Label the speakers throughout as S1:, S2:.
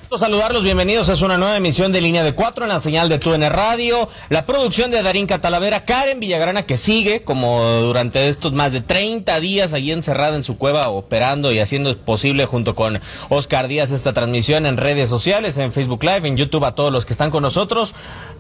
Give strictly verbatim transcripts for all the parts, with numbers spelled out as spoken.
S1: Saludarlos, bienvenidos a una nueva emisión de Línea de Cuatro en la señal de T U N Radio, la producción de Darín Catalavera, Karen Villagrana, que sigue como durante estos más de treinta días allí encerrada en su cueva, operando y haciendo posible junto con Oscar Díaz esta transmisión en redes sociales, en Facebook Live, en YouTube, a todos los que están con nosotros.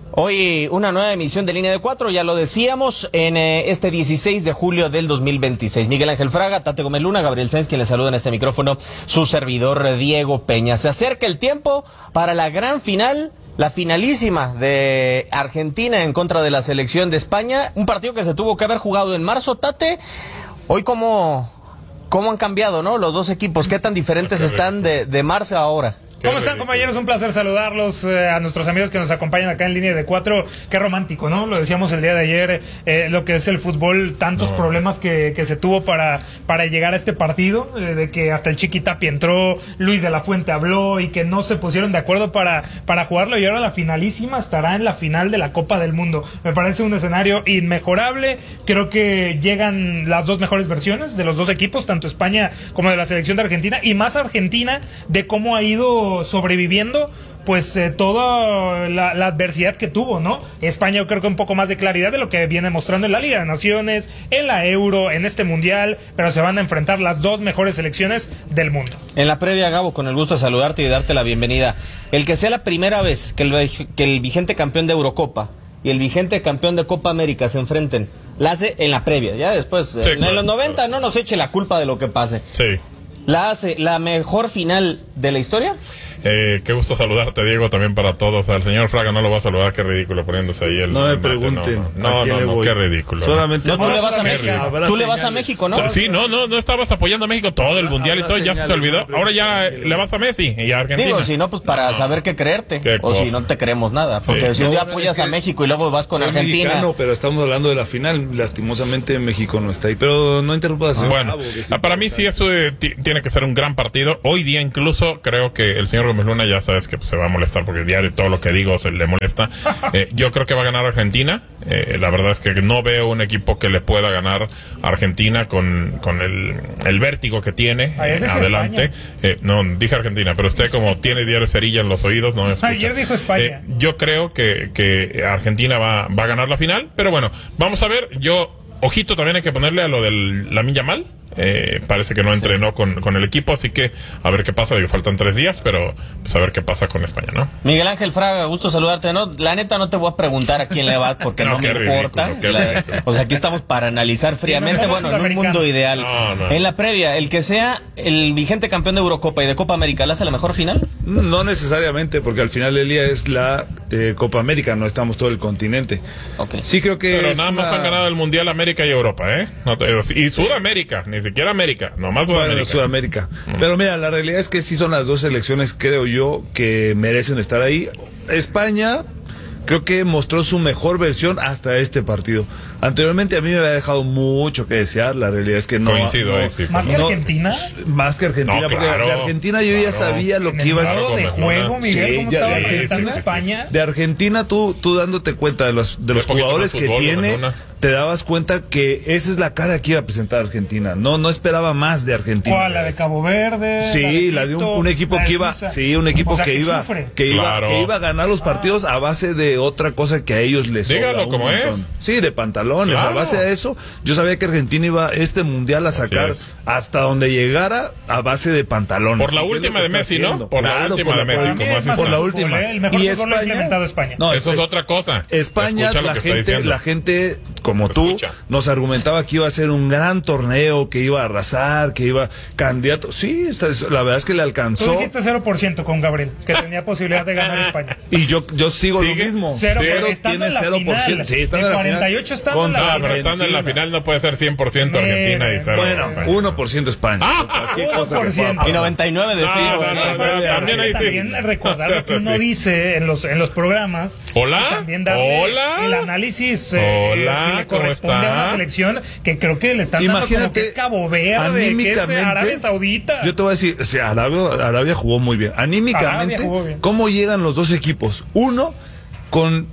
S1: Hoy una nueva emisión de Línea de Cuatro, ya lo decíamos, en eh, este dieciséis de julio del dos mil veintiséis. Miguel Ángel Fraga, Tate Gómez Luna, Gabriel Sáenz, quien le saluda en este micrófono, su servidor Diego Peña. Se acerca el tiempo para la gran final, la finalísima de Argentina en contra de la selección de España, un partido que se tuvo que haber jugado en marzo. Tate, hoy cómo, cómo han cambiado, ¿no? Los dos equipos, ¿qué tan diferentes están de, de marzo a ahora?
S2: ¿Cómo están, compañeros? Un placer saludarlos, eh, a nuestros amigos que nos acompañan acá en Línea de Cuatro. Qué romántico, ¿no? Lo decíamos el día de ayer, eh, lo que es el fútbol, tantos no. problemas que, que se tuvo para, para llegar a este partido, eh, de que hasta el Chiqui Tapia entró, Luis de la Fuente habló y que no se pusieron de acuerdo para, para jugarlo, y ahora la finalísima estará en la final de la Copa del Mundo. Me parece un escenario inmejorable. Creo que llegan las dos mejores versiones de los dos equipos, tanto España como de la selección de Argentina, y más Argentina de cómo ha ido sobreviviendo pues eh, toda la, la adversidad que tuvo, ¿no? España, yo creo que un poco más de claridad de lo que viene mostrando en la Liga de Naciones, en la Euro, en este Mundial, pero se van a enfrentar las dos mejores selecciones del mundo.
S1: En la previa, Gabo, con el gusto de saludarte y de darte la bienvenida. El que sea la primera vez que el, que el vigente campeón de Eurocopa y el vigente campeón de Copa América se enfrenten, la hace en la previa, ya después, sí, en claro, los noventa, claro. No nos eche la culpa de lo que pase.
S3: Sí.
S1: ¿La hace la mejor final de la historia?
S3: Eh, qué gusto saludarte, Diego, también para todos. Al señor Fraga no lo va a saludar, qué ridículo poniéndose ahí el...
S4: No me pregunten.
S3: No, no, no, no, qué ridículo.
S4: Solamente...
S1: No, tú le vas a México. Tú le vas a México, ¿no?
S3: Sí, no, no, no estabas apoyando a México todo el mundial y todo, ya se te olvidó. Ahora ya le vas a Messi y a Argentina.
S1: Digo, si no, pues para saber qué creerte. Qué o cosa. Si no te creemos nada. Porque sí. si un día apoyas es que a México y luego vas con Argentina...
S4: Mexicano, pero estamos hablando de la final. Lastimosamente México no está ahí. Pero no interrumpas.
S3: Bueno, para mí sí eso tiene que ser un gran partido. Hoy día incluso creo que el señor Gómez Luna, ya sabes que pues, se va a molestar porque el diario todo lo que digo se le molesta. Eh, yo creo que va a ganar Argentina. Eh, la verdad es que no veo un equipo que le pueda ganar a Argentina con, con el, el vértigo que tiene eh, adelante. Eh, no, dije Argentina, pero usted como tiene diario cerilla en los oídos, no me escucha.
S2: Ayer dijo España.
S3: Eh, yo creo que, que Argentina va, va a ganar la final, pero bueno, vamos a ver. Yo, ojito, también hay que ponerle a lo del Lamine Yamal. Eh, parece que no entrenó con, con el equipo, así que a ver qué pasa. Digo, faltan tres días, pero pues a ver qué pasa con España, ¿no?
S1: Miguel Ángel Fraga, gusto saludarte, ¿no? La neta no te voy a preguntar a quién le vas porque no, no me ridículo, importa. La, o sea, aquí estamos para analizar fríamente, bueno, en un mundo ideal. No, no. En la previa, el que sea el vigente campeón de Eurocopa y de Copa América, ¿le hace la mejor final?
S4: No necesariamente, porque al final del día es la eh, Copa América, no estamos todo el continente.
S1: Okay.
S4: Sí creo que
S3: pero nada más una... han ganado el Mundial América y Europa, ¿eh? No te... Y Sudamérica, ni siquiera América, nomás Sudamérica.
S4: Bueno, Sudamérica. Mm. Pero mira, la realidad es que sí son las dos selecciones, creo yo, que merecen estar ahí. España creo que mostró su mejor versión hasta este partido. Anteriormente a mí me había dejado mucho que desear, la realidad es que no.
S3: Coincido,
S4: no,
S3: eh, sí,
S2: ¿Más que
S4: no,
S2: Argentina?
S4: Más que Argentina,
S3: no,
S4: porque
S3: claro,
S4: de Argentina yo ya
S3: claro.
S4: sabía lo
S2: en
S4: que iba a ser.
S2: de juego, Miguel,
S4: sí,
S2: ¿cómo
S4: ya,
S2: estaba
S4: de
S2: enfrentando
S4: sí, sí,
S2: España?
S4: De Argentina, tú, tú dándote cuenta de los, de los jugadores que fútbol, tiene, te dabas cuenta que esa es la cara que iba a presentar Argentina. No, no esperaba más de Argentina.
S2: ¿Cuál? La de Cabo Verde.
S4: Sí, la de, la de un, un equipo que iba, sí, un equipo o sea, que, que iba, que iba,
S3: claro.
S4: que iba a ganar los partidos a base de otra cosa que a ellos les sobra.
S3: Dígalo como es.
S4: Sí, de pantalones. Claro. A base de eso, yo sabía que Argentina iba este mundial a sacar hasta donde llegara a base de pantalones.
S3: Por la última de Messi, ¿no? Por la última de Messi, como
S2: es por la última. El mejor fútbol lo ha implementado España.
S4: No,
S3: eso es otra cosa.
S4: España, la gente, la gente como tú nos argumentaba que iba a ser un gran torneo, que iba a arrasar, que iba candidato. Sí, la verdad es que le alcanzó.
S2: Tú dijiste cero por ciento con Gabriel, que tenía posibilidad de ganar España.
S4: Y yo yo sigo lo mismo.
S2: Cero, cero tiene cero por ciento.
S4: Sí, está en la
S2: cuarenta y ocho estando en la
S3: final. Pero estando en la final no puede ser cien por ciento Argentina y cero.
S4: Bueno, uno por ciento España.
S3: Ah,
S2: uno por ciento.
S1: Y noventa y nueve de Figo.
S2: También hay También recordar lo que uno dice en los en los programas.
S3: Hola.
S2: También darle
S3: Hola.
S2: el análisis
S3: Hola,
S2: que le corresponde a una selección que creo que le están dando como que es Cabo Verde, que es Arabia Saudita.
S4: Yo te voy a decir, o sea, Arabia, Arabia jugó muy bien. Anímicamente, bien. ¿Cómo llegan los dos equipos? Uno, con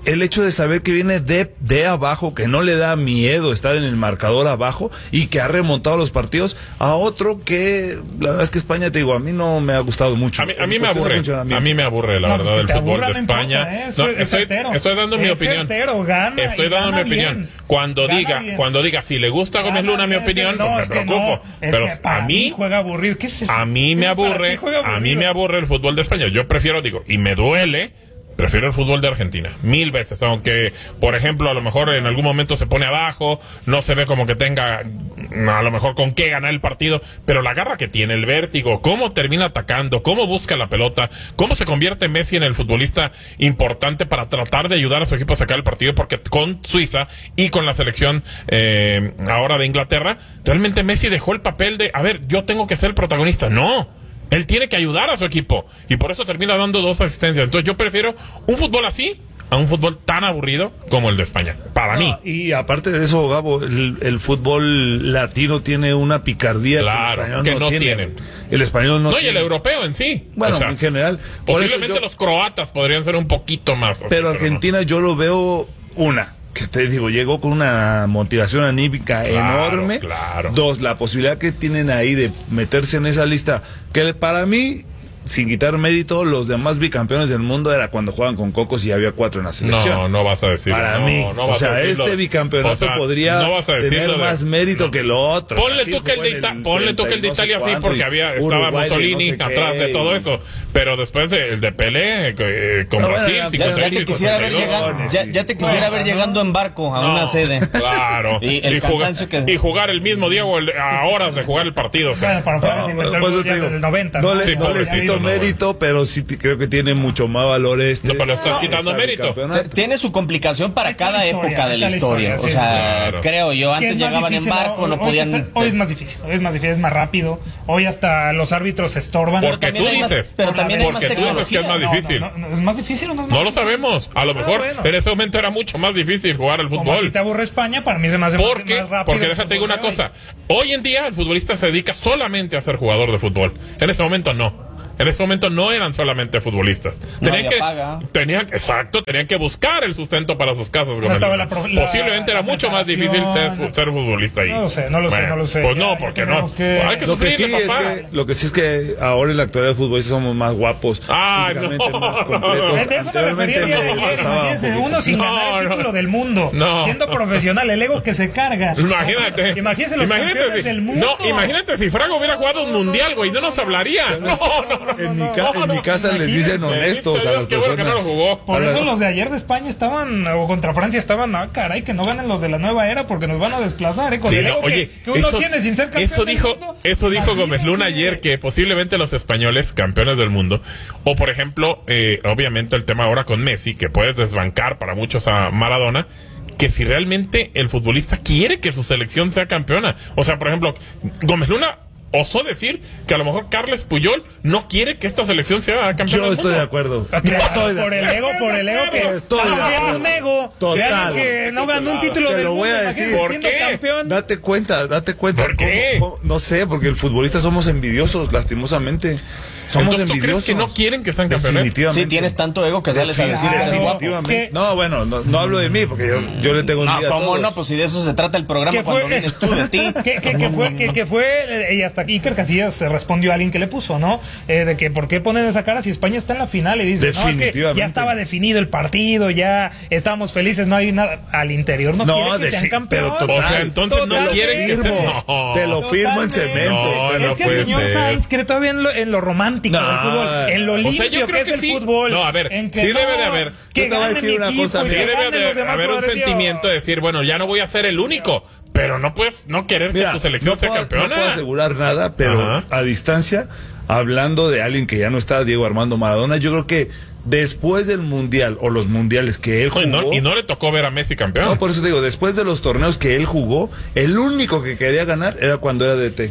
S4: el hecho de saber que viene de, de abajo, que no le da miedo estar en el marcador abajo y que ha remontado los partidos a otro que, la verdad es que España, te digo, a mí no me ha gustado mucho.
S3: A mí, a mí me aburre, a mí me aburre la
S2: no,
S3: verdad el fútbol de España.
S2: Importa, ¿eh?
S3: No,
S2: es
S3: estoy,
S2: certero.
S3: estoy dando
S2: es
S3: mi opinión.
S2: Certero, gana
S3: estoy dando mi opinión.
S2: Bien.
S3: Cuando
S2: Gana
S3: diga,
S2: bien.
S3: cuando diga si le gusta a Gómez
S2: Gana
S3: Luna mi
S2: bien,
S3: opinión,
S2: no,
S3: pues me
S2: es que
S3: preocupo.
S2: no, es
S3: Pero
S2: que para
S3: a mí
S2: juega aburrido. ¿Qué es eso?
S3: A mí me aburre, a mí me aburre el fútbol de España. Yo prefiero, digo, y me duele, prefiero el fútbol de Argentina, mil veces, aunque, por ejemplo, a lo mejor en algún momento se pone abajo, no se ve como que tenga, a lo mejor con qué ganar el partido, pero la garra que tiene, el vértigo, cómo termina atacando, cómo busca la pelota, cómo se convierte Messi en el futbolista importante para tratar de ayudar a su equipo a sacar el partido, porque con Suiza y con la selección eh, ahora de Inglaterra, realmente Messi dejó el papel de, a ver, yo tengo que ser el protagonista, no. Él tiene que ayudar a su equipo y por eso termina dando dos asistencias. Entonces yo prefiero un fútbol así a un fútbol tan aburrido como el de España, para
S4: no,
S3: mí.
S4: Y aparte de eso, Gabo, el, el fútbol latino tiene una picardía
S3: claro,
S4: que el español
S3: que
S4: no,
S3: no
S4: tiene.
S3: tienen.
S4: El español no,
S3: no
S4: tiene.
S3: Y el europeo en sí.
S4: Bueno,
S3: o sea,
S4: en general. Por
S3: posiblemente
S4: eso yo,
S3: los croatas podrían ser un poquito más. Así,
S4: pero Argentina
S3: no.
S4: yo lo veo una. Que te digo, llegó con una motivación anímica
S3: claro,
S4: enorme.
S3: Claro.
S4: Dos, la posibilidad que tienen ahí de meterse en esa lista, que para mí, sin quitar mérito, los demás bicampeones del mundo era cuando jugaban con Cocos y había cuatro en la selección.
S3: No, no vas a decirlo.
S4: Para
S3: no,
S4: mí,
S3: no
S4: o
S3: vas
S4: sea,
S3: a decirlo.
S4: este bicampeonato
S3: O sea,
S4: podría
S3: no vas a
S4: tener
S3: de,
S4: más mérito
S3: no.
S4: que lo otro.
S3: Ponle
S4: Así
S3: tú que el de, Ita ponle tú que el de Italia sí, porque había estaba
S4: Uruguay,
S3: Mussolini
S4: no sé
S3: atrás
S4: qué,
S3: de todo
S4: y...
S3: eso, pero después el de Pelé eh, con
S4: no,
S3: Brasil,
S4: bueno,
S1: Ya, ya te quisiera ver llegando, ya, ya te quisiera ver llegando en barco a
S3: no,
S1: una sede.
S3: Claro.
S1: y, el
S3: y, jugar,
S1: que...
S3: y jugar el mismo día o el, a horas de jugar el partido. O sea.
S2: Bueno, para no,
S4: no, pues digo,
S2: del noventa.
S4: No,
S2: ¿no?
S4: le,
S3: Sí,
S4: no le quito
S3: no,
S4: mérito,
S3: bueno.
S4: pero sí creo que tiene mucho más valor este.
S3: No, pero le estás
S4: no,
S3: quitando mérito.
S1: Tiene su complicación para
S2: Esta
S1: cada
S2: historia,
S1: época de la historia.
S2: historia,
S1: o
S2: sí,
S1: sea,
S3: claro.
S1: creo yo, antes llegaban en barco, no
S2: hoy,
S1: podían...
S2: Hoy, está, hoy es más difícil, hoy es más difícil, es más rápido. Hoy hasta los árbitros se estorban.
S3: Porque tú
S1: hay más,
S3: dices,
S1: pero también hay más
S3: porque tú dices que es más
S2: No,
S3: difícil.
S2: No, no, no, ¿es más difícil o no es más
S3: No lo
S2: difícil?
S3: sabemos. A lo
S2: Ah,
S3: mejor
S2: bueno.
S3: en ese momento era mucho más difícil jugar al
S2: Como a
S3: fútbol.
S2: ti te aburre España, para mí se me hace
S3: ¿Por
S2: más,
S3: qué?
S2: más rápido.
S3: Porque déjate digo una cosa. Hoy en día el futbolista se dedica solamente a ser jugador de fútbol. En ese momento no. En ese momento no eran solamente futbolistas. Tenían
S1: Nadie
S3: que,
S1: paga.
S3: tenían, exacto, tenían que buscar el sustento para sus casas.
S2: No estaba
S3: Gómez.
S2: la pro- la-
S3: Posiblemente era
S2: la
S3: mucho más difícil ser, ser futbolista ahí.
S2: No lo sé, no lo sé,
S3: Bueno,
S2: no lo sé.
S3: Pues
S2: Ya-
S3: no,
S2: ya
S3: porque no.
S2: tenemos que-
S3: Hay que
S4: Lo que, sí
S3: sufrirle,
S4: es
S3: papá.
S4: que, lo que sí es que ahora en la actualidad de futbolistas somos más guapos,
S3: Ay,
S4: físicamente
S3: no.
S4: más completos.
S2: De eso me refería el día de
S4: Anteriormente
S2: ayer,
S4: estaba un
S2: imagínense,
S4: poquito-
S2: uno sin ganar
S3: No,
S2: el
S3: no.
S2: título del mundo,
S3: No.
S2: siendo profesional, el ego que se carga.
S3: Imagínate.
S2: Imagínense los campeones
S3: si,
S2: del mundo.
S3: No, imagínate si Fraga hubiera jugado un mundial, güey, no nos hablaría. No, no, no.
S4: En mi, ca- en mi casa les dicen honestos a las
S3: Qué bueno que no lo
S4: personas.
S3: jugó.
S2: Por
S4: Ahora-
S2: eso los de ayer de España estaban, o contra Francia estaban, ah, caray, que no ganen los de la nueva era porque nos van a desplazar, ¿eh? Con
S3: Sí,
S2: el
S3: no,
S2: ego
S3: oye,
S2: que, que uno
S3: eso,
S2: tiene sin ser campeón
S3: eso
S2: del
S3: dijo,
S2: mundo.
S3: eso dijo Gómez Luna
S2: Imagínense.
S3: ayer, que posiblemente los españoles, campeones del mundo, o por ejemplo, eh, obviamente el tema ahora con Messi, que puedes desbancar para muchos a Maradona, que si realmente el futbolista quiere que su selección sea campeona. O sea, por ejemplo, Gómez Luna osó decir que a lo mejor Carles Puyol no quiere que esta selección sea campeona
S4: Yo
S3: del
S4: estoy
S3: mundo.
S4: de acuerdo.
S2: Ah,
S4: Yo
S2: claro,
S4: estoy de
S2: por el ego, por el ego que
S4: Estoy de
S2: ah, tiene
S4: acuerdo.
S2: un ego,
S4: Total.
S2: de alguien que no ganó un título
S4: Te
S2: del
S4: lo voy
S2: mundo,
S4: a decir.
S2: imagínense,
S3: ¿Por
S2: siendo
S3: qué?
S2: campeón.
S4: Date cuenta, date cuenta.
S3: ¿Por qué?
S4: ¿Cómo- cómo? No sé, porque el futbolista somos envidiosos, lastimosamente. Somos
S3: Entonces, ¿tú crees
S4: envidiosos.
S3: que no quieren que sean campeones?
S4: Definitivamente.
S1: Sí, tienes tanto ego que sales a decir que eres guapo.
S4: Definitivamente.
S2: ¿Qué?
S4: No, bueno, no, no hablo de mí, porque yo, yo le tengo
S1: No,
S4: envidia a
S1: ¿cómo
S4: todos.
S1: no? Pues si de eso se trata el programa
S2: ¿Qué
S1: cuando
S2: fue?
S1: vienes tú de ti.
S2: que, que, que fue, que, que fue, eh, y hasta Iker Casillas se respondió a alguien que le puso, ¿no? Eh, de que por qué ponen esa cara si España está en la final y dice, no, es que
S4: Definitivamente.
S2: ya estaba definido el partido, ya estábamos felices, no hay nada al interior, no,
S4: No,
S2: quiere que
S4: defi-
S2: sean campeones.
S4: pero total,
S3: O sea, entonces no
S2: Totalmente.
S3: quieren que
S4: Firmo,
S3: sean... No.
S4: te lo firmo en
S2: Totalmente.
S4: cemento.
S3: No,
S4: te
S3: no
S4: lo
S2: Es que
S3: puede
S2: el señor
S3: ser.
S2: Sainz cree todavía en lo, en lo romántico
S4: No.
S2: del fútbol, en lo
S3: O sea,
S2: limpio
S3: yo creo
S2: que,
S3: que
S2: es
S3: sí.
S2: el fútbol.
S3: No, a ver,
S2: en que
S3: sí
S2: no,
S3: debe de haber.
S2: que
S4: Yo te voy a
S2: gane
S4: decir
S2: mi
S4: una
S2: equipo
S4: cosa,
S2: y
S3: Sí
S2: que
S4: mira.
S3: debe
S2: ganen
S3: de
S2: los demás
S3: haber un
S2: jugadores.
S3: sentimiento de decir, bueno, ya no voy a ser el único, pero no puedes no querer
S4: Mira,
S3: que tu selección
S4: no
S3: sea
S4: puedo,
S3: campeona.
S4: No puedo asegurar nada, pero
S3: Ajá.
S4: a distancia, hablando de alguien que ya no está, Diego Armando Maradona, yo creo que después del mundial o los mundiales que él jugó,
S3: y, no, y no le tocó ver a Messi campeón.
S4: no, por eso te digo, después de los torneos que él jugó, el único que quería ganar era cuando era D T.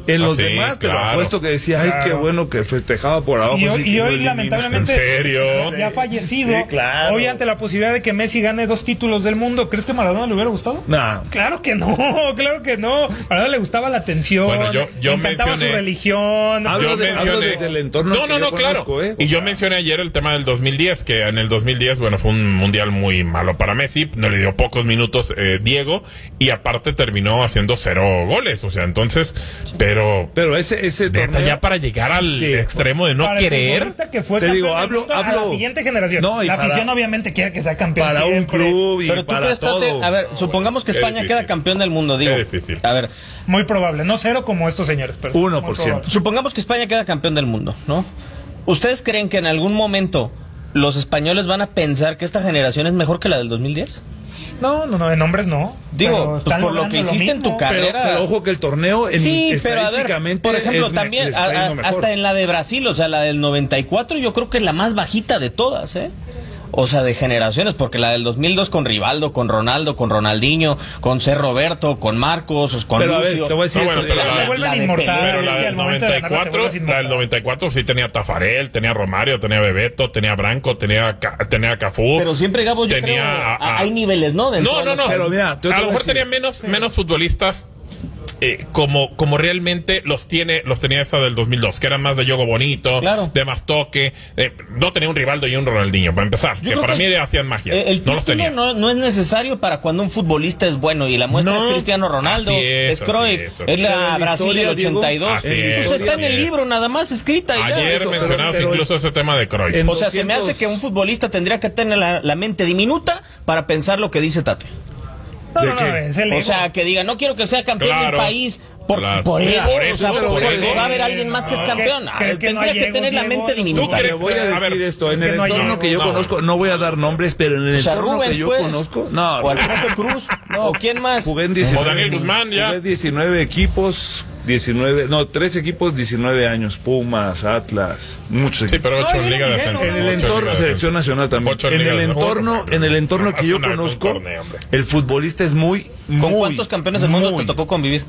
S4: En los
S3: Ah, sí,
S4: demás te lo
S3: claro.
S4: apuesto que decía, ay,
S2: Claro.
S4: qué bueno que festejaba por abajo.
S2: Y hoy,
S4: así que
S2: y
S4: lo
S2: hoy
S4: elimina.
S2: lamentablemente,
S3: ¿En serio?
S2: ya fallecido,
S4: Sí, claro.
S2: hoy ante la posibilidad de que Messi gane dos títulos del mundo, ¿crees que Maradona le hubiera gustado?
S4: Nah.
S2: Claro que no, claro que no. A Maradona le gustaba la atención,
S3: Bueno, yo- yo
S2: le encantaba
S3: mencioné-
S2: su religión.
S4: Hablo
S3: Yo
S4: de- hablo
S3: mencioné-
S4: desde el entorno
S3: No,
S4: que
S3: no,
S4: yo
S3: no, claro.
S4: conozco, ¿eh?
S3: Y yo mencioné ayer el tema del dos mil diez, que en el dos mil diez, bueno, fue un mundial muy malo para Messi, no le dio pocos minutos eh, Diego, y aparte terminó haciendo cero goles, o sea, entonces, pero...
S4: Pero ese, ese
S3: neta,
S4: torneo...
S3: ya para llegar al
S4: Sí.
S3: extremo de no
S2: Para el
S3: querer...
S2: futbolista que fue
S4: Te
S2: campeón
S4: digo,
S2: del
S4: hablo-
S2: mundo a
S4: hablo-
S2: la siguiente generación.
S4: No, y
S2: la
S4: para-
S2: afición obviamente quiere que sea campeón
S4: Para un
S2: siempre.
S4: club y
S1: Pero tú
S4: para
S1: crees, Tate,
S4: todo.
S1: a ver, supongamos que
S3: Qué
S1: España
S3: difícil.
S1: queda campeón del mundo, digo.
S3: Qué difícil.
S1: A ver,
S2: Muy probable, no cero como estos señores, pero
S4: Uno
S2: muy
S4: por ciento.
S2: probable.
S1: supongamos que España queda campeón del mundo, ¿no? ¿Ustedes creen que en algún momento los españoles van a pensar que esta generación es mejor que la del dos mil diez?
S2: No, no, no, en hombres no.
S1: Digo,
S2: Pero
S1: pues
S2: están
S1: por lo
S2: logrando
S1: que hiciste en tu
S2: mismo.
S1: carrera.
S4: Pero, pero ojo que el torneo en,
S1: Sí, pero a ver,
S4: estadísticamente
S1: por ejemplo,
S4: es me-
S1: también
S4: le está
S1: a-
S4: yendo
S1: a-
S4: mejor.
S1: hasta en la de Brasil, o sea, la del noventa y cuatro, yo creo que es la más bajita de todas, ¿eh? O sea, de generaciones, porque la del dos mil dos con Rivaldo, con Ronaldo, con Ronaldinho, con C. Roberto, con Marcos, con
S4: Pero a ver,
S1: Lucio.
S4: te voy a decir
S3: No, bueno,
S4: esto,
S3: pero
S4: la-
S3: la-
S2: Te vuelven
S1: la de
S2: inmortal.
S3: Pero la
S2: y
S3: del
S2: al momento de
S3: noventa y
S2: ganar te
S3: cuatro,
S2: vuelves
S3: la del
S2: inmortal.
S3: noventa y cuatro sí tenía Tafarel, tenía Romario, tenía Bebeto, tenía Branco, tenía Ca- tenía Cafú.
S1: Pero siempre, Gabo, yo
S3: tenía
S1: creo,
S3: a- a-
S1: hay niveles, ¿no? Dentro
S3: No,
S1: de
S3: no,
S1: los
S3: no.
S1: países.
S4: Pero mira, te voy
S3: a
S4: a
S3: lo mejor
S4: decir-
S3: tenía menos, menos futbolistas eh, como, como realmente los tiene, los tenía esa del dos mil dos, que eran más de juego bonito,
S1: Claro.
S3: de más toque. eh, no tenía un Rivaldo y un Ronaldinho, para empezar,
S1: Yo
S3: que
S1: creo
S3: para
S1: que
S3: mí hacían magia.
S1: Eh, El
S3: no los
S1: título
S3: tenía.
S1: no, no es necesario para cuando un futbolista es bueno, y la muestra
S3: No,
S1: es Cristiano Ronaldo,
S3: así es,
S1: es Cruyff,
S3: así es, así
S1: es la
S4: Pero en la
S1: Brasil
S4: historia,
S1: del
S4: Diego,
S1: ochenta y dos.
S3: así
S1: Eso
S3: es,
S1: está en
S3: así
S1: el
S3: es.
S1: libro, nada más escrita y ya.
S3: Ayer
S4: eso, pero-
S3: mencionabas
S4: pero-
S3: incluso ese tema de Cruyff.
S4: En-
S1: O sea, se me
S4: doscientos
S1: hace que un futbolista tendría que tener la, la mente diminuta para pensar lo que dice Tate.
S2: No,
S4: ¿De
S2: no, no,
S4: qué?
S2: es el
S1: O
S2: ego.
S1: sea, que diga, no quiero que sea campeón
S3: Claro,
S1: del país por,
S3: claro.
S1: por ego,
S3: Por
S1: o sea,
S3: eso,
S1: por,
S3: por
S1: porque
S3: ego.
S1: va a haber alguien más que es
S2: No,
S1: campeón.
S2: ¿crees
S1: Ah,
S2: que no
S1: tendría
S2: hay
S1: que tener la
S2: egos,
S1: mente
S2: Diego?
S1: diminuta.
S3: ¿Tú crees?
S4: Te voy a
S3: A
S4: decir
S3: ver,
S4: esto,
S2: es
S4: en
S2: que
S4: el
S2: no hay
S4: entorno
S2: ego,
S4: que yo
S3: no.
S4: conozco, no voy a dar nombres, pero en el
S1: O sea,
S4: entorno
S1: Rubens,
S4: que yo
S1: pues.
S4: conozco, no,
S1: O al profe Cruz, o quién más.
S4: jugué en diecinueve,
S3: O Daniel Guzmán, ya.
S4: jugué diecinueve equipos, diecinueve, no, tres equipos, diecinueve años, Pumas, Atlas, muchos
S3: Sí,
S4: equipos.
S3: pero ocho
S2: No,
S3: en Liga de
S2: bien,
S3: Defensa.
S4: En el
S3: Ocho en
S4: entorno,
S3: Liga de
S4: selección
S3: Defensa.
S4: nacional también.
S3: Ocho en
S4: En
S3: Liga
S4: el
S3: de Defensa.
S4: entorno, en el entorno que
S3: Es
S4: yo
S3: una- un
S4: conozco,
S3: torneo, hombre.
S4: el futbolista es muy,
S1: ¿Con
S4: muy,
S1: cuántos campeones del mundo
S4: muy,
S1: te tocó convivir?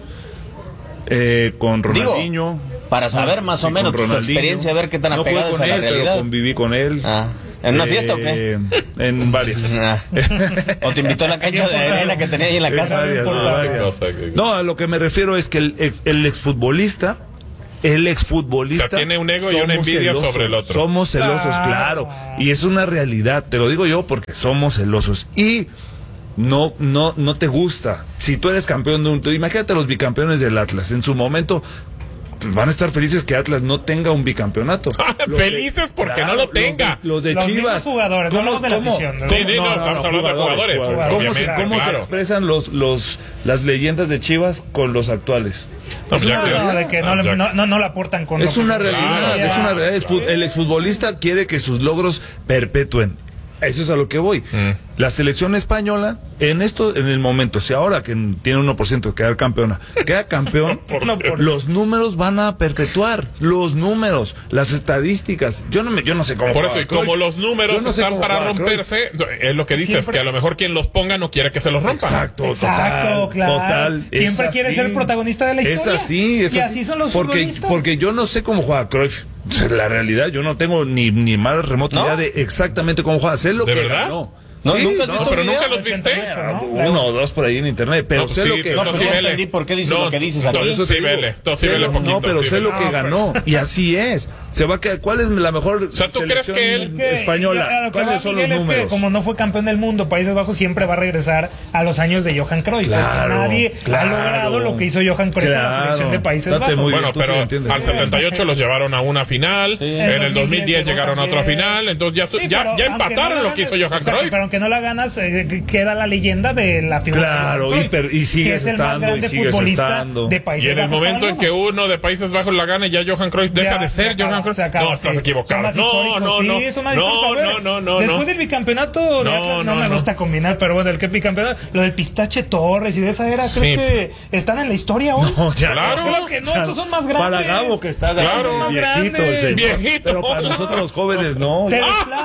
S4: Eh, con Ronaldinho.
S1: para saber más o
S4: Sí,
S1: menos
S4: con
S1: tu
S4: Ronaldinho.
S1: experiencia, ver qué tan
S4: No jugué
S1: apegado es
S4: con
S1: a la
S4: él, pero
S1: realidad.
S4: conviví con él.
S1: Ah, ¿en una fiesta o qué?
S4: En varias.
S1: Ah. ¿O te invitó a la cancha de arena que tenía ahí en la
S4: En
S1: casa?
S4: varias,
S2: por
S4: en
S2: la-
S4: varias.
S3: cosa que-
S4: No, a lo que me refiero es que el, ex, el exfutbolista, el exfutbolista.
S3: O sea, tiene un ego y una
S4: somos
S3: envidia
S4: celosos,
S3: sobre el otro.
S4: Somos celosos,
S2: Claro.
S4: claro. Y es una realidad, te lo digo yo porque somos celosos. Y no, no, no te gusta. Si tú eres campeón de un. Imagínate los bicampeones del Atlas. En su momento. Van a estar felices que Atlas no tenga un bicampeonato. Los de-
S3: Felices porque
S4: claro,
S3: no lo
S4: los de-
S3: tenga.
S4: Los de,
S2: Los mismos
S4: Chivas.
S2: jugadores, no hablamos de la afición, ¿no?
S3: Sí, sí, no, estamos hablando de jugadores,
S4: ¿Cómo,
S3: obviamente,
S4: se, cómo se
S3: claro.
S4: expresan los, los, las leyendas de Chivas con los actuales?
S3: No, pues ya
S2: No,
S3: que-
S2: no, de que no,
S3: Ah,
S2: le-
S3: ya-
S2: no, no, no la aportan con lo
S4: Es
S2: que
S4: una
S2: son.
S4: realidad,
S3: Claro,
S4: es una realidad. El
S3: claro.
S4: fut- El exfutbolista quiere que sus logros perpetúen. Eso es a lo que voy.
S3: Mm.
S4: La selección española, en esto, en el momento, si ahora que tiene uno por ciento de quedar campeona, queda campeón,
S3: No, por-
S4: los números van a perpetuar. Los números, las estadísticas. Yo no me, yo no sé cómo.
S3: Por
S4: juega
S3: eso, y
S4: Cruyff.
S3: como los números
S4: Yo no sé
S3: están
S4: cómo
S3: para
S4: juega Cruyff.
S3: romperse, es lo que dices,
S2: Siempre-
S3: que a lo mejor quien los ponga no quiere que se los rompan.
S4: Exacto,
S2: Exacto,
S4: total,
S2: claro.
S4: total. Es
S2: Siempre quiere
S4: así.
S2: ser protagonista de la historia.
S4: Es así, es
S2: Y
S4: así.
S2: así son los
S4: porque,
S2: futbolistas.
S4: porque yo no sé cómo juega Cruyff. La realidad, yo no tengo ni, ni más remota
S1: ¿No?
S4: idea de exactamente cómo juega. Sé lo
S3: ¿De
S4: que
S3: verdad?
S4: ganó.
S1: No, ¿nunca has
S3: No,
S1: visto
S3: pero
S1: video?
S3: nunca los viste.
S2: ochenta y ocho, ¿no?
S4: Ah, Uno o dos por ahí en internet, pero
S3: No, pues
S4: sé
S3: sí,
S4: lo que
S3: pero
S1: No,
S3: tú
S1: pero
S3: sí
S1: ya
S3: vele.
S1: entendí por qué dices
S3: No,
S1: lo que dices aquí.
S3: tú
S4: Eso
S3: sí
S4: te digo.
S3: vele, tú sí
S4: Sé
S3: vele
S4: lo-
S3: poquito,
S4: No, pero
S3: sí
S4: sé
S3: vele.
S4: lo que
S2: No,
S4: ganó. Y así es. Se va a quedar. ¿Cuál es la mejor
S3: O sea, ¿tú crees
S4: selección
S3: que él-
S2: Es que,
S4: española?
S2: ya, a lo que va
S4: ¿Cuáles son los
S2: Miguel es que
S4: números?
S2: como no fue campeón del mundo, Países Bajos siempre va a regresar a los años de Johan Cruyff. porque
S4: Claro,
S2: nadie
S4: claro.
S2: ha logrado lo que hizo Johan Cruyff con la
S4: Claro.
S2: selección de Países
S4: Date
S2: Bajos.
S4: muy
S3: Bueno,
S4: bien, tú sí
S3: pero
S4: lo entiendes.
S3: al setenta y ocho los llevaron a una final,
S1: Sí.
S3: en el dos mil diez llegaron a otra
S2: también.
S3: final, entonces ya, su-
S2: Sí,
S3: ya,
S2: pero
S3: ya
S2: aunque
S3: empataron
S2: no la
S3: lo que hizo
S2: ganes-
S3: Johan
S2: exacto,
S3: Cruyff.
S2: Pero aunque no la ganas, eh, queda la leyenda de la figura.
S4: Claro,
S2: de Johan
S4: y per- y
S2: Cruyff,
S4: sigues
S2: que es el más
S4: estando, y
S2: grande
S4: sigues
S2: futbolista
S4: estando.
S2: de Países
S3: Y en el
S2: Bajos
S3: momento
S2: para
S3: en que
S2: uno.
S3: uno de Países Bajos la gane, ya Johan Cruyff deja
S2: Ya,
S3: de
S2: se
S3: ser
S2: acaba,
S3: Johan Cruyff.
S2: se acaba,
S3: No, estás
S2: sí.
S3: equivocado.
S2: Son más
S3: No,
S2: históricos,
S3: no,
S2: sí,
S3: no.
S2: son más
S3: No,
S2: históricos. A
S3: no,
S2: ver,
S3: no, no.
S2: Después
S3: no.
S2: del bicampeonato de
S3: No,
S2: Atlas, no,
S3: no,
S2: me
S3: no.
S2: gusta combinar, pero bueno, el que bicampeonato, lo del Pistache Torres y de esa era, ¿crees
S3: Sí.
S2: que están en la historia hoy?
S4: No, ya
S3: Claro.
S4: no.
S2: Claro que no,
S4: Ya
S2: estos son más grandes.
S4: Para Gabo que está
S3: Claro.
S4: grande,
S2: Más
S4: viejito, el
S2: grandes.
S4: señor.
S3: Viejito.
S4: Pero para nosotros los jóvenes no.
S2: Te
S3: Ah,
S2: desplazas,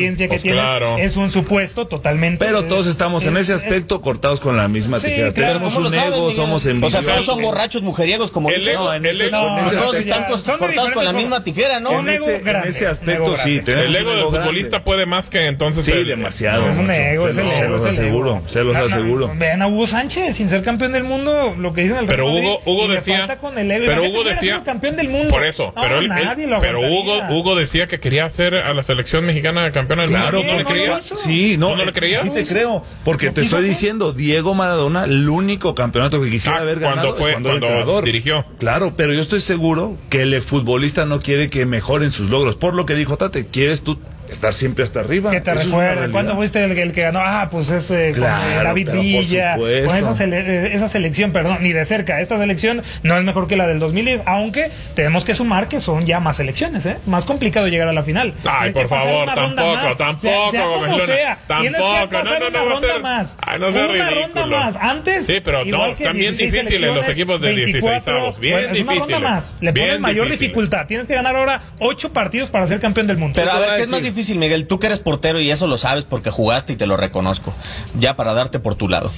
S2: experiencia que
S3: Pues
S2: tienen.
S3: claro.
S2: Es un supuesto totalmente.
S4: Pero todos estamos en
S2: es-
S4: ese aspecto cortados con la misma
S2: Sí,
S4: tijera.
S2: claro,
S4: Tenemos
S1: ¿Cómo
S4: un
S1: lo sabes,
S4: ego,
S1: Miguel?
S4: somos
S1: O sea,
S4: envidiosos.
S1: todos son borrachos mujeriegos como
S3: El
S1: dicen.
S3: ego,
S4: No, en
S3: el
S4: ese-
S3: ego,
S2: no,
S4: ese
S1: todos
S4: aspecto-
S1: están cos-
S2: son de
S1: cortados con la
S2: diferentes
S1: misma tijera, ¿no?
S2: Un
S4: En
S2: ego
S4: ese, en
S2: grande,
S4: ese
S2: un
S4: aspecto
S2: ego
S4: sí.
S2: grande.
S4: tenemos
S3: El ego
S4: un
S3: del
S4: grande.
S3: futbolista puede más que entonces.
S4: Sí,
S3: el-
S4: demasiado.
S2: Es un
S4: macho.
S2: ego, es
S4: Se
S2: el
S4: los-
S2: ego.
S4: Se los
S2: es el
S4: aseguro,
S2: ego.
S4: se los
S2: No, no,
S4: aseguro.
S2: Vean a Hugo Sánchez, sin ser campeón del mundo, lo que dicen el
S3: Pero
S2: Real Madrid,
S3: Hugo, Hugo
S2: y le
S3: decía,
S2: falta con el ego.
S3: pero
S2: Imagínate
S3: Hugo
S2: que hubiera
S3: decía,
S2: sido campeón del mundo.
S3: por eso,
S2: No,
S3: pero él,
S2: nadie
S3: él-
S2: lo
S3: pero Hugo,
S2: aguantaría.
S3: Hugo decía que quería hacer a la selección mexicana campeona del
S4: Claro,
S3: mundo. ¿No le
S2: no lo
S3: creías?
S2: hizo.
S4: Sí, no,
S3: ¿Tú no le creías?
S4: Sí te creo, porque
S2: ¿Lo
S4: te
S2: quiso
S4: estoy
S2: hacer?
S4: diciendo, Diego Maradona, el único campeonato que quisiera
S3: Ah,
S4: haber
S3: cuando
S4: ganado
S3: fue-
S4: es cuando, era
S3: cuando
S4: entrenador.
S3: dirigió.
S4: Claro, pero yo estoy seguro que el futbolista no quiere que mejoren sus logros. Por lo que dijo Tate, quieres tú estar siempre hasta arriba.
S2: Que te
S4: Eso es una
S2: recuerden,
S4: realidad.
S2: ¿cuándo fuiste el, el que ganó? Ah, pues es eh, con
S4: Claro,
S2: eh, David
S4: pero por
S2: Villa.
S4: supuesto.
S2: Con esa, sele- eh, esa selección, perdón, ni de cerca. Esta selección no es mejor que la del dos mil diez, aunque tenemos que sumar que son ya más selecciones, ¿eh? Más complicado llegar a la final.
S3: Ay,
S2: Tienes que
S3: por
S2: pasar
S3: favor,
S2: una ronda
S3: tampoco,
S2: más.
S3: tampoco,
S2: Sea, sea como
S3: Gómez Luna,
S2: sea, tienes que
S3: tampoco,
S2: pasar
S3: no, no, no,
S2: una
S3: va a
S2: ronda
S3: ser-
S2: más.
S3: ay, no sea
S2: una
S3: ridículo.
S2: ronda más. Antes,
S3: Sí, pero no,
S2: igual que
S3: están bien
S2: dieciséis
S3: difíciles los
S2: selecciones,
S3: equipos de
S2: veinticuatro,
S3: dieciseisavos, bien
S2: bueno, es una ronda
S3: difíciles,
S2: más. Le
S3: bien
S2: ponen mayor
S3: difíciles.
S2: dificultad. Tienes que ganar ahora ocho partidos para ser campeón del mundo.
S1: Pero a
S4: te
S1: ver,
S4: voy a
S1: ¿qué es más
S4: decir?
S1: difícil, Miguel? Tú que eres portero y eso lo sabes porque jugaste y te lo reconozco. Ya para darte por tu lado.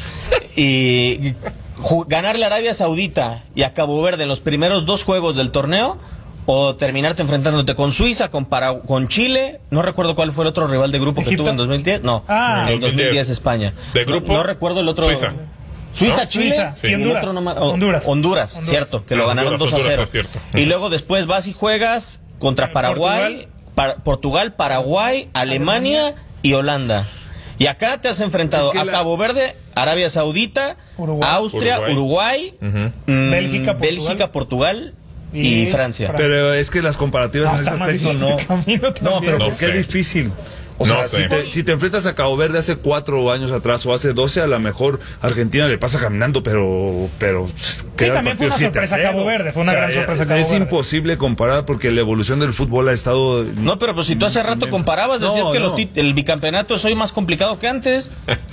S1: Y ju- ganarle a Arabia Saudita y a Cabo Verde en los primeros dos juegos del torneo, o terminarte enfrentándote con Suiza, con Para- con Chile, no recuerdo cuál fue el otro rival de grupo que
S2: ¿Egipto?
S1: tuvo en dos mil diez, no,
S2: Ah.
S1: en dos mil diez España.
S3: ¿De
S1: No-
S3: grupo?
S1: No, recuerdo el otro.
S3: Suiza.
S1: Suiza,
S3: ¿No?
S1: Chile
S2: Suiza,
S3: sí.
S1: y
S2: y
S1: el
S2: Honduras.
S1: otro no ma- oh,
S2: Honduras.
S1: Honduras,
S2: Honduras.
S1: cierto, que lo
S3: Ah,
S1: ganaron
S3: Honduras,
S1: dos a cero.
S3: Honduras, es cierto.
S1: Y luego después vas y juegas contra
S2: Eh,
S1: Paraguay, Par- Portugal, Paraguay, Alemania,
S2: Alemania.
S1: y Holanda. Y acá te has enfrentado
S4: Es que
S1: a
S4: la-
S1: Cabo Verde, Arabia Saudita,
S2: Uruguay.
S1: Austria,
S3: Uruguay.
S1: Uruguay,
S3: Ujú.
S1: mm,
S2: Bélgica, Portugal.
S1: Bélgica, Portugal y,
S2: Y
S1: Francia.
S2: Francia.
S4: Pero es que las comparativas
S2: No,
S4: en ese
S2: está más
S4: aspecto
S2: difícil
S4: no.
S2: este camino
S4: No,
S2: también.
S4: pero
S3: No
S4: ¿por qué
S3: sé.
S4: difícil? O
S3: No
S4: sea,
S3: sé.
S4: si, te, si te enfrentas a Cabo Verde hace cuatro años atrás o hace doce, a lo mejor Argentina le pasa caminando, pero. pero queda
S2: también fue
S4: partido
S2: una
S4: siete a
S2: sorpresa
S4: cero.
S2: Cabo Verde, fue una gran sorpresa Cabo
S4: Es
S2: Verde.
S4: imposible comparar porque la evolución del fútbol ha estado.
S1: No, pero pues si tú hace rato
S4: inmensa.
S1: comparabas, decías
S4: No,
S1: que
S4: no.
S1: los tit- el bicampeonato es hoy más complicado que antes.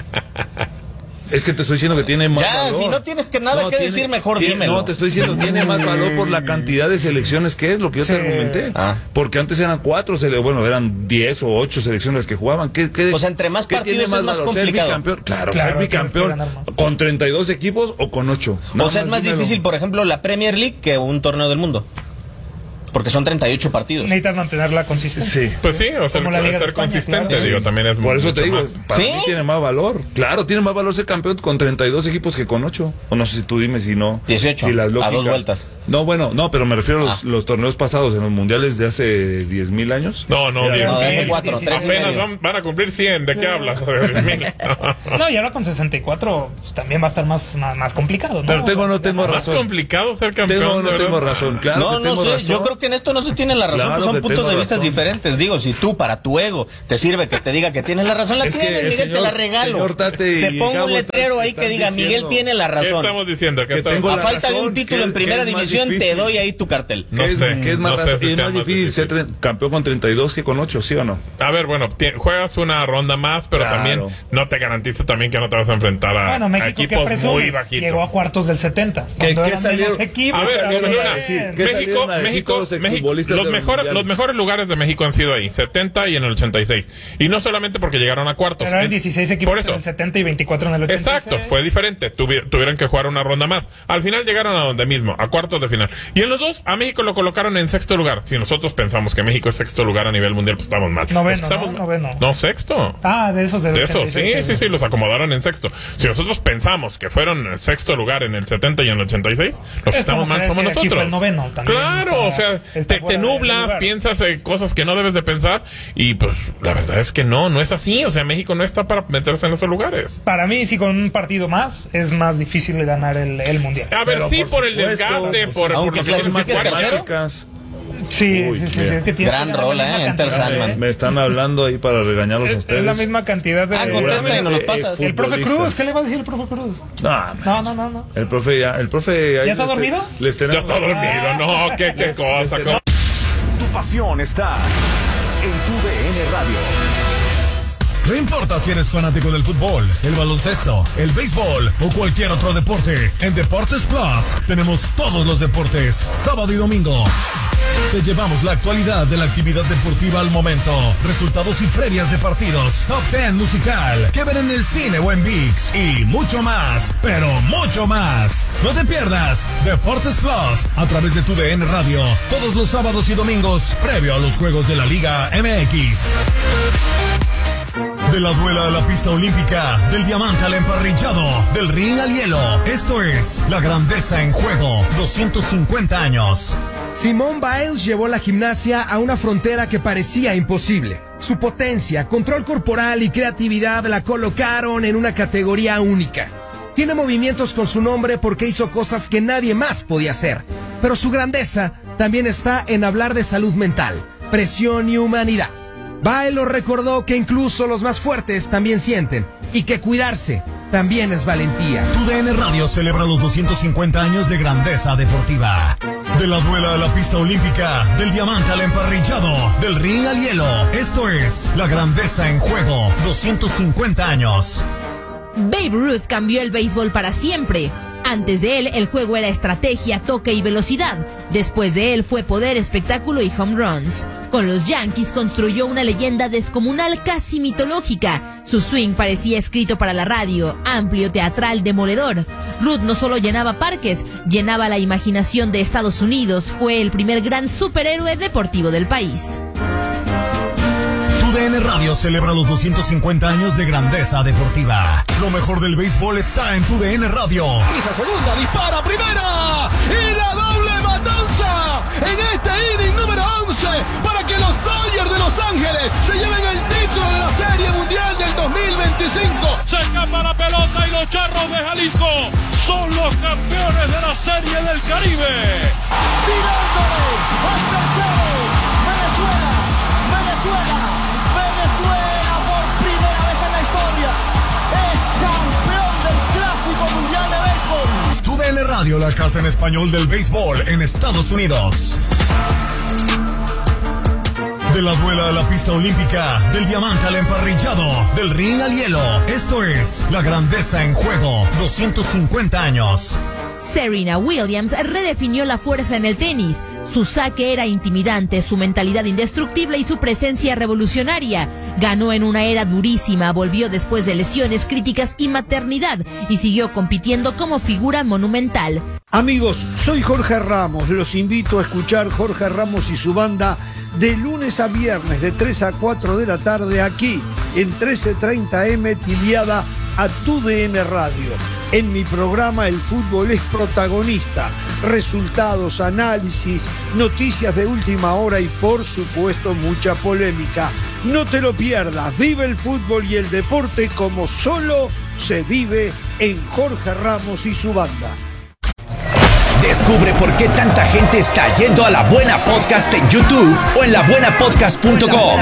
S4: Es que te estoy diciendo que tiene más
S1: Ya,
S4: valor.
S1: si no tienes que nada que decir, mejor
S4: tiene-
S1: dímelo.
S4: No, te estoy diciendo, tiene más valor por la cantidad de selecciones que es, lo que yo
S2: Sí.
S4: te argumenté.
S1: Ah.
S4: Porque antes eran cuatro, sele- bueno, eran diez o ocho selecciones las que jugaban. ¿Qué, qué-
S1: O sea, entre más
S4: qué
S1: partidos
S4: tiene
S1: es más
S4: valor?
S1: complicado.
S4: ¿Ser bicampeón? Claro,
S2: Claro,
S4: ser
S2: tienes que
S4: bicampeón
S2: ganar más.
S4: con treinta y dos equipos o con ocho.
S1: O sea, es más difícil, por ejemplo, la Premier League que un torneo del mundo. Porque son treinta y ocho partidos.
S2: Necesitas mantener la consistencia.
S4: Sí.
S3: Pues sí, o sea,
S2: Como la Liga de
S3: ser
S2: España,
S3: consistente,
S2: claro.
S3: digo, también es
S4: Por eso
S3: mucho
S4: te digo,
S3: más.
S4: para
S1: ¿Sí?
S4: mí tiene más valor. Claro, tiene más valor ser campeón con treinta y dos equipos que con ocho. O no sé si tú dime si no.
S1: dieciocho,
S4: si las
S1: a dos
S4: lógicas-
S1: vueltas.
S4: No, bueno, no, pero me refiero a los,
S1: Ah.
S4: los torneos pasados, en los mundiales de hace diez mil años.
S3: No, no,
S4: Era-
S3: diez
S1: No, de
S3: mil.
S1: hace cuatro, tres y
S3: Apenas
S1: medio.
S3: van, van a cumplir cien. ¿De qué hablas? De diez mil.
S2: No, y ahora con sesenta y cuatro pues, también va a estar más, más, más complicado, ¿no?
S4: Pero tengo o no tengo
S3: Más
S4: razón.
S3: complicado ser campeón.
S4: Tengo o no
S3: de
S4: tengo
S3: verdad.
S4: razón. Claro
S1: no,
S4: que
S1: no
S4: tengo
S1: sé,
S4: razón.
S1: yo creo que en esto no se tiene la razón,
S4: Claro
S1: pues son
S4: que
S1: puntos
S4: tengo
S1: de vista
S4: razón.
S1: diferentes. Digo, si tú para tu ego te sirve que te diga que tienes la razón, la
S4: Es que
S1: tienes,
S4: el
S1: Miguel, te
S4: señor-
S1: la regalo.
S4: señor Tate
S1: te
S4: y
S1: pongo
S4: Gabo
S1: un letrero
S4: están-
S1: ahí que
S4: están
S1: diga, Miguel
S4: diciendo-
S1: tiene la
S3: ¿Qué
S1: razón.
S3: estamos diciendo? ¿Qué
S4: Que
S3: estamos-
S4: tengo
S1: A
S4: la
S1: falta de
S4: razón,
S1: un título
S4: que-
S1: en primera
S4: que es más
S1: división, te
S4: difícil.
S1: doy ahí tu cartel.
S3: No
S4: ¿Qué es,
S3: sé,
S4: qué es más,
S3: no sé
S4: razón-
S3: si
S4: es
S3: sea
S4: más
S3: más
S4: difícil ser
S3: difícil.
S4: tre- campeón con treinta y dos que con ocho, ¿sí o no?
S3: A ver, bueno, ti- juegas una ronda más, pero
S4: Claro.
S3: también no te garantiza también que no te vas a enfrentar a,
S2: Bueno,
S3: a
S2: México, ¿qué
S3: equipos
S2: presume?
S3: muy bajitos.
S2: Llegó a cuartos del setenta.
S4: ¿Qué-
S2: cuando
S4: qué
S2: eran
S4: salieron?
S2: menos equipos.
S3: A ver,
S2: está
S3: Gómez
S2: bien.
S3: Luna,
S4: ¿Qué
S3: México,
S4: salieron a decir
S3: México,
S4: todos los
S3: México,
S4: exfutbolistas
S3: los
S4: de los
S3: mejores,
S4: mundiales?
S3: los mejores lugares de México han sido ahí, setenta y en el ochenta y seis. Y no solamente porque llegaron a cuartos.
S2: Pero eran
S3: en-
S2: dieciséis equipos
S3: Por eso.
S2: en el setenta y veinticuatro en el ochenta y seis.
S3: Exacto, fue diferente. Tuvi- tuvieron que jugar una ronda más. Al final llegaron a donde mismo, a cuartos de final. Y en los dos, a México lo colocaron en sexto lugar. Si nosotros pensamos que México es sexto lugar a nivel mundial, pues estamos mal.
S2: Noveno,
S3: Pues estamos
S2: ¿no?
S3: mal.
S2: Noveno.
S3: No, sexto.
S2: Ah, de esos del
S3: De eso,
S2: ochenta y
S3: sí,
S2: seis,
S3: sí, sí, los acomodaron en sexto. Si nosotros pensamos que fueron en sexto lugar en el setenta y en el ochenta y seis, los
S2: Es
S3: estamos
S2: como
S3: mal,
S2: creer
S3: somos
S2: que aquí
S3: nosotros.
S2: fue el noveno también,
S3: Claro,
S2: para-
S3: o sea,
S2: está
S3: te, te
S2: fuera de
S3: nublas,
S2: lugar.
S3: piensas eh, cosas que no debes de pensar y pues la verdad es que no, no es así. O sea, México no está para meterse en esos lugares.
S2: Para mí, si con un partido más, es más difícil ganar el, el mundial.
S3: A ver,
S4: Pero
S3: sí,
S4: por
S3: por, el
S4: supuesto,
S3: desgaste,
S4: pues,
S3: por, por
S1: aunque
S3: lo que tienes que
S1: clasifiques
S3: jugar.
S1: tercero.
S4: Matemáticas.
S2: Sí,
S4: Uy,
S2: sí, sí, sí,
S4: bien.
S2: es que tiene
S1: Gran
S2: que ganar la
S1: rola,
S2: misma
S1: ¿eh? Enter
S2: cantidad,
S1: Sandman.
S2: ¿eh?
S4: Me están hablando ahí para regañarlos a
S2: Es,
S4: ustedes.
S2: es la misma cantidad de...
S1: Ah, contesta y nos lo pasas.
S2: El profe Cruz,
S4: Futbolistas.
S2: ¿qué le va a decir el profe Cruz?
S4: No,
S2: No, no, no, no.
S4: el profe ya, el profe ahí
S2: ¿Ya está
S4: les-
S2: dormido?
S4: les
S3: Ya
S4: tenemos-
S3: está dormido, no, qué, qué cosa. cómo-
S5: Tu pasión está en tu D N Radio. No importa si eres fanático del fútbol, el baloncesto, el béisbol o cualquier otro deporte, en Deportes Plus tenemos todos los deportes, sábado y domingo. Te llevamos la actualidad de la actividad deportiva al momento, resultados y previas de partidos, top diez musical, que ver en el cine o en ViX y mucho más, pero mucho más. No te pierdas Deportes Plus a través de tu D N Radio, todos los sábados y domingos, previo a los juegos de la Liga M X. De la duela a la pista olímpica, del diamante al emparrillado, del ring al hielo. Esto es La Grandeza en Juego, doscientos cincuenta años.
S6: Simone Biles llevó la gimnasia a una frontera que parecía imposible. Su potencia, control corporal y creatividad la colocaron en una categoría única. Tiene movimientos con su nombre porque hizo cosas que nadie más podía hacer. Pero su grandeza también está en hablar de salud mental, presión y humanidad. Biles recordó que incluso los más fuertes también sienten y que cuidarse también es valentía.
S5: Tu D N Radio celebra los doscientos cincuenta años de grandeza deportiva. De la duela a la pista olímpica, del diamante al emparrillado, del ring al hielo. Esto es La Grandeza en Juego, doscientos cincuenta años.
S7: Babe Ruth cambió el béisbol para siempre. Antes de él, el juego era estrategia, toque y velocidad. Después de él fue poder, espectáculo y home runs. Con los Yankees construyó una leyenda descomunal, casi mitológica. Su swing parecía escrito para la radio, amplio, teatral, demoledor. Ruth no solo llenaba parques, llenaba la imaginación de Estados Unidos. Fue el primer gran superhéroe deportivo del país.
S5: Tu D N Radio celebra los doscientos cincuenta años de grandeza deportiva. Lo mejor del béisbol está en Tu D N Radio.
S8: Pisa segunda, dispara primera y la doble matanza en este inning número once para que los Dodgers de Los Ángeles se lleven el título de la Serie Mundial del dos mil veinticinco.
S9: Se escapa la pelota y los Charros de Jalisco son los campeones de la Serie del Caribe.
S8: Tirándole al tercero, Venezuela, Venezuela. Venezuela por primera vez en la historia es campeón del Clásico Mundial de Béisbol.
S5: Tu D N Radio, la casa en español del béisbol en Estados Unidos. De la duela a la pista olímpica, del diamante al emparrillado, del ring al hielo. Esto es La Grandeza en Juego, doscientos cincuenta años.
S7: Serena Williams redefinió la fuerza en el tenis. Su saque era intimidante, su mentalidad indestructible y su presencia revolucionaria. Ganó en una era durísima, volvió después de lesiones, críticas y maternidad y siguió compitiendo como figura monumental.
S10: Amigos, soy Jorge Ramos. Los invito a escuchar Jorge Ramos y su banda de lunes a viernes de tres a cuatro de la tarde aquí en trece treinta eme tiliada a Tu D N Radio. En mi programa el fútbol es protagonista. Resultados, análisis, noticias de última hora y por supuesto mucha polémica. No te lo pierdas. Vive el fútbol y el deporte como solo se vive en Jorge Ramos y su banda.
S11: Descubre por qué tanta gente está yendo a La Buena Podcast en YouTube o en la buena podcast punto com.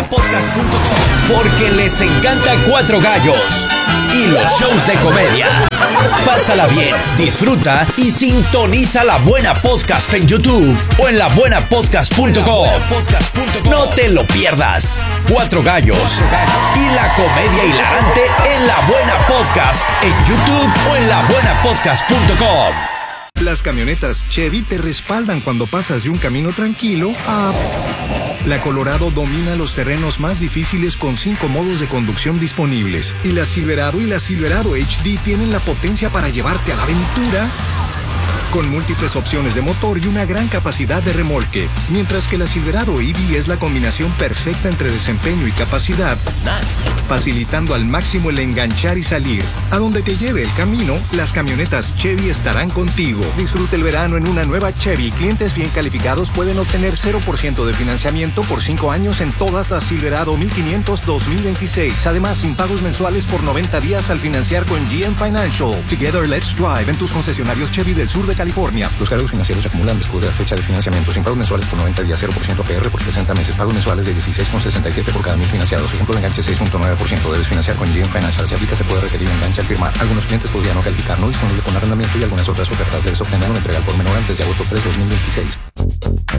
S11: Porque les encanta Cuatro Gallos y los shows de comedia. Pásala bien, disfruta y sintoniza La Buena Podcast en YouTube o en la buena podcast punto com. No te lo pierdas. Cuatro Gallos y la comedia hilarante en La Buena Podcast en YouTube o en la buena podcast punto com.
S12: Las camionetas Chevy te respaldan cuando pasas de un camino tranquilo a... La Colorado domina los terrenos más difíciles con cinco modos de conducción disponibles. Y la Silverado y la Silverado H D tienen la potencia para llevarte a la aventura con múltiples opciones de motor y una gran capacidad de remolque. Mientras que la Silverado E V es la combinación perfecta entre desempeño y capacidad, facilitando al máximo el enganchar y salir. A donde te lleve el camino, las camionetas Chevy estarán contigo. Disfruta el verano en una nueva Chevy. Clientes bien calificados pueden obtener cero por ciento de financiamiento por cinco años en todas las Silverado mil quinientos dos mil veintiséis. Además, sin pagos mensuales por noventa días al financiar con G M Financial. Together, let's drive en tus concesionarios Chevy del sur de California. Los cargos financieros se acumulan después de la fecha de financiamiento. Sin pagos mensuales por noventa días, cero por ciento A P R por sesenta meses. Pagos mensuales de dieciséis con sesenta y siete por cada mil financiados. Ejemplo de enganche seis punto nueve por ciento. Debes financiar con G M Financial. Si aplica, se puede requerir enganche al firmar. Algunos clientes podrían no calificar. No disponible con arrendamiento y algunas otras ofertas. Debes obtener una entrega al por menor antes de agosto tres de dos mil veintiséis.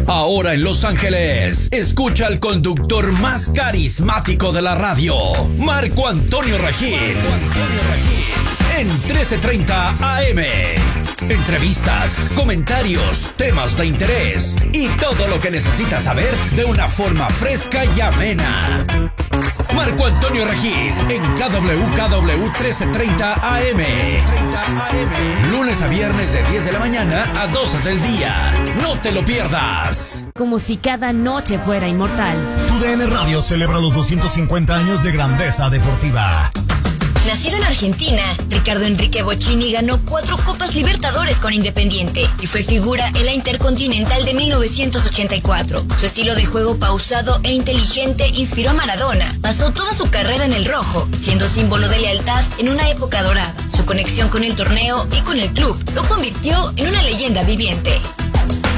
S11: Ahora en Los Ángeles, escucha al conductor más carismático de la radio, Marco Antonio Regil. Marco Antonio Regil. En trece treinta A M. Entrevistas, comentarios, temas de interés y todo lo que necesitas saber de una forma fresca y amena. Marco Antonio Regil en K W K W trece treinta A M. Lunes a viernes de diez de la mañana a doce del día. No te lo pierdas.
S13: Como si cada noche fuera inmortal.
S5: Tu D N Radio celebra los doscientos cincuenta años de grandeza deportiva.
S14: Nacido en Argentina, Ricardo Enrique Bocchini ganó cuatro Copas Libertadores con Independiente y fue figura en la Intercontinental de mil novecientos ochenta y cuatro. Su estilo de juego pausado e inteligente inspiró a Maradona. Pasó toda su carrera en el rojo, siendo símbolo de lealtad en una época dorada. Su conexión con el torneo y con el club lo convirtió en una leyenda viviente.